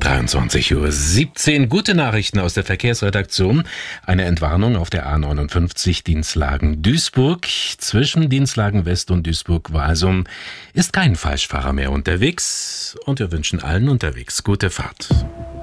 23:17 Uhr. Gute Nachrichten aus der Verkehrsredaktion. Eine Entwarnung auf der A59 Dinslagen-Duisburg. Zwischen Dinslagen West und Duisburg-Walsum ist kein Falschfahrer mehr unterwegs. Und wir wünschen allen unterwegs gute Fahrt.